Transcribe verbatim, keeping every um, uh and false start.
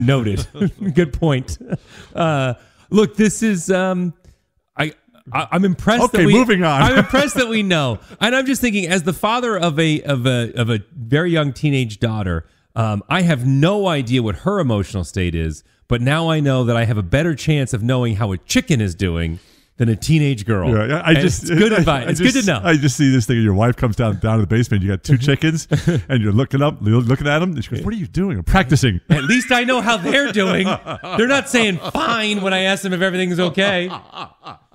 Noted. Good point. Uh, look, this is um, I, I I'm impressed. Okay, that we, moving on. I'm impressed that we know, and I'm just thinking, as the father of a of a of a very young teenage daughter, um, I have no idea what her emotional state is, but now I know that I have a better chance of knowing how a chicken is doing than a teenage girl. Yeah, I And just it's good I, advice. I It's just, good to know. I just see this thing. Your wife comes down down to the basement. You got two chickens, and you're looking up, you're looking at them. And she goes, "What are you doing?" I'm practicing. At least I know how they're doing. They're not saying fine when I ask them if everything's okay.